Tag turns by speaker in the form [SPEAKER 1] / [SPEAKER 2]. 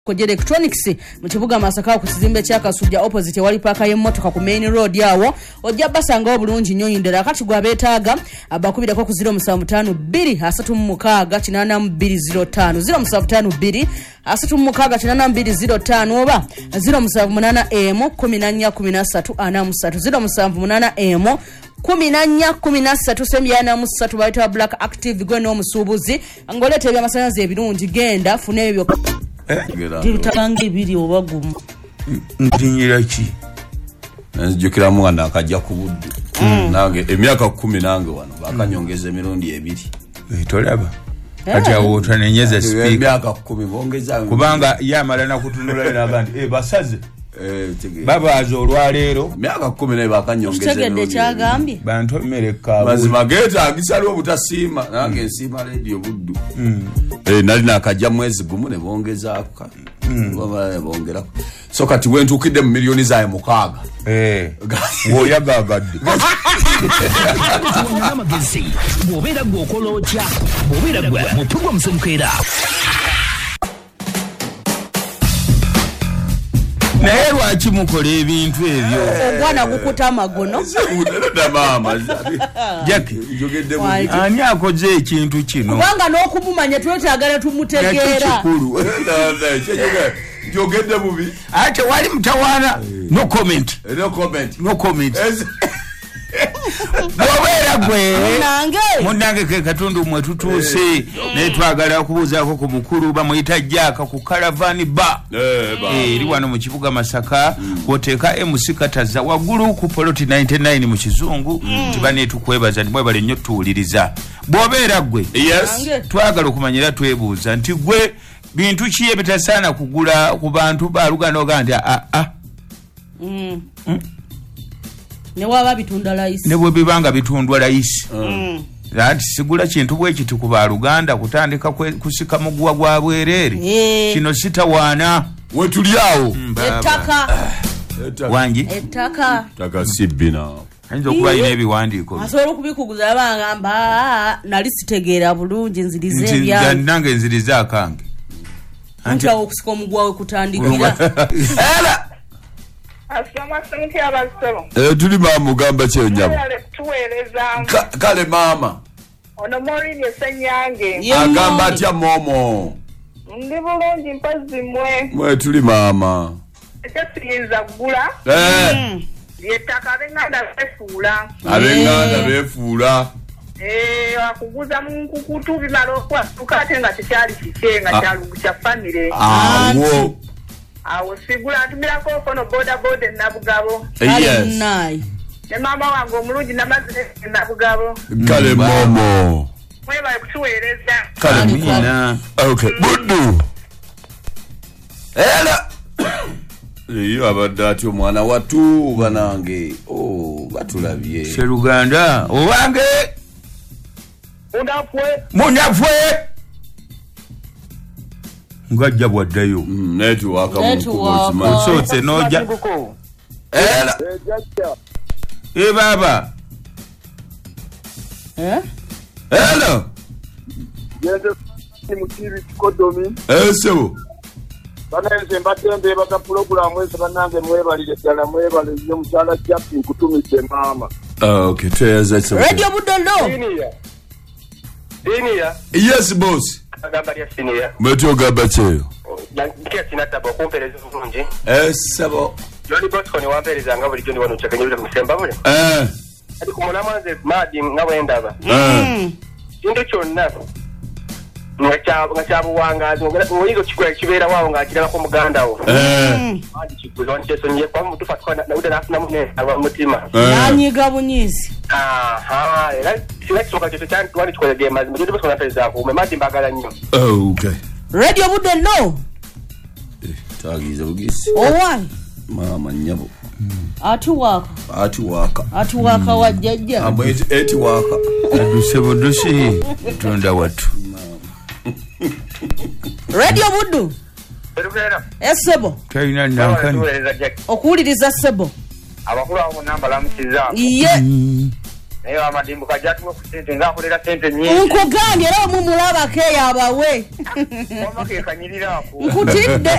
[SPEAKER 1] Kojja Electronics mu kibuga Masaka ku kizimbe kya Kasujja opposite wali paka y'emmotoka ku main road yawo ojja basanga obulungi nnyo ndera kati gwa beetaaga abakubirako ku 075 2 075 oba 078 14 sembyana musatu baita Black Active gwe no musubuzi angolete ebyamasanyalaze ebirungi genda fune ebyo Dibitangi video wagumu.
[SPEAKER 2] Ndinyira ki?
[SPEAKER 3] Njukira mwana akajja ku buddu. Nange emyaka 10 nange wano bakanyongeza emirundi ebiri.
[SPEAKER 2] Tolaba. Kati awo tanenyeza speaker.
[SPEAKER 3] Emyaka 10 bongeza.
[SPEAKER 2] Kubanga yamala na kutunula ina bandi basaze. Baba azolwalero
[SPEAKER 3] myaka 10 naye bakanyongeza.
[SPEAKER 1] Tegedde kyagambye.
[SPEAKER 2] Bantu mereka.
[SPEAKER 3] Mazima geta agisali obutasima nange nsima radio buddu. Nali nakajja mwezi gumu ne bongezaako. Baba bongera. So kati wentukidde mu milioni za mukaaga.
[SPEAKER 2] Woyagagadde.
[SPEAKER 4] Amagezi. Bobera gokolocha. Bobera gwa mutugwa msemkera.
[SPEAKER 2] Naye lwaki mukola ebintu ebyo?
[SPEAKER 1] Ogwana gukuta amagono.
[SPEAKER 3] Udada mama.
[SPEAKER 2] Jackie, ani akoze ekintu kino?
[SPEAKER 1] Kubanga n'okumumanya twetagala tumutegeera.
[SPEAKER 3] Jogedde bubi.
[SPEAKER 2] Ate wali mtawana. No comment.
[SPEAKER 3] No comment.
[SPEAKER 2] Bobera gwe.
[SPEAKER 1] Munange
[SPEAKER 2] ke katundu mwe tutuuse ne twagala kubuzaako ku mukulu bamuyita Jaka ku Caravan Bar. Eri wano mu kibuga Masaka kwoteeka MC Kataza waggulu ku Poloti 99 mu kizungu tibane tukwebaza ndimwe bale nnyo tuwuliriza. Bobera gwe.
[SPEAKER 3] Yes.
[SPEAKER 2] Twagala okumanyira twebuuza nti gwe bintu kiye bitasaana kugula ku bantu balugano gandi
[SPEAKER 1] ne waba bitunda layisi.
[SPEAKER 2] Ne bwe bibanga bitundwa layisi. Ati sigula kintu bwe kiti ku baluganda kutandika kusika muguwa gwa bwerere. Kino sitawaana.
[SPEAKER 3] Wetulyawo.
[SPEAKER 1] Ettaka.
[SPEAKER 2] Wangi.
[SPEAKER 1] Ettaka.
[SPEAKER 3] Taka sibina.
[SPEAKER 2] Anzo okuba ine ebiwandiiko.
[SPEAKER 1] Asobola okubikuguza bangamba nali sitegeera bulungi nzirize ebya.
[SPEAKER 2] Nange nziriza akange.
[SPEAKER 1] Anti okusika omugwawe kutandikira.
[SPEAKER 3] Tuli mama gamba kyo nyabo. Kale mama.
[SPEAKER 5] Ono Maureen Senyange.
[SPEAKER 3] Agamba atya momo.
[SPEAKER 5] Ndi bulungi mpazi
[SPEAKER 3] mwe tuli mama.
[SPEAKER 5] Ekyasinza gula. Yettaka abenganda
[SPEAKER 3] befuula.
[SPEAKER 5] Akuguza mu nkukutu bimala okwatuka ate nga tekyali kike nga kyalungu kya family. Awo sigula ntumirako kono boda Nabugabo.
[SPEAKER 3] Yes.
[SPEAKER 5] Ne mama wange omulungi namazi Nabugabo.
[SPEAKER 3] Kale momo.
[SPEAKER 5] Mwebale kutuweereza.
[SPEAKER 3] Kale mwina. Okay. Buddu. Iyo abadde atyo omwana watu banange. Batulabye.
[SPEAKER 2] Seruganda owange. Munafwe. Ngajja bwaddayo.
[SPEAKER 3] Network
[SPEAKER 1] Network.
[SPEAKER 2] Osotse noja. Baba.
[SPEAKER 3] Hello.
[SPEAKER 6] Yende mukiri kodomi.
[SPEAKER 3] Sebo.
[SPEAKER 6] Banenze mbatembe baka program wese banange mwebalire ddala mwebale yo musala chapti nkutumise mama.
[SPEAKER 3] Okay, teyeza.
[SPEAKER 1] Radio Budondo.
[SPEAKER 6] Senior.
[SPEAKER 3] Yes boss.
[SPEAKER 6] Agamba ya senior.
[SPEAKER 3] Metyo gamba cheyo.
[SPEAKER 6] Ndikia sinataba kumpereza bulungi.
[SPEAKER 3] Sebo.
[SPEAKER 6] Joli boss koni wampereza nga buli jondi wano chakanyira musemba bule. Ati kumona manze madi nga wendaba. Kintu kyonna. Ngachabu wangazi ngoyizo chikwe kibera wawo ngakira ko muganda wo. Andi chikuzo ncheso nye kwa mtu fatwa na uda nafuna mune aba mutima.
[SPEAKER 1] Nanyiga bunyizi.
[SPEAKER 6] Era sinatsoka cyo cyane twali chikola game mujye bose konapeza ko madi mbagala nnyo.
[SPEAKER 3] Okay.
[SPEAKER 1] Radio Budondo.
[SPEAKER 3] Tagiza bugisi.
[SPEAKER 1] Owai.
[SPEAKER 3] Mama nyabo.
[SPEAKER 1] Atuwaka wajjajja.
[SPEAKER 3] Eti waka.
[SPEAKER 2] Adusebo dosi tonda watu.
[SPEAKER 1] Radio Buddu. Sebo.
[SPEAKER 2] Kaina nankani.
[SPEAKER 1] Okuwuliriza Sebo.
[SPEAKER 6] Abakulu abo namba lamukiza.
[SPEAKER 1] Iye.
[SPEAKER 6] Naye amadimbu kajatu ku sente ngakolera sente nyingi.
[SPEAKER 1] Nkugambye era mumulaba ke yabawe.
[SPEAKER 6] Omake kanyirira ako.
[SPEAKER 1] Nkutidde.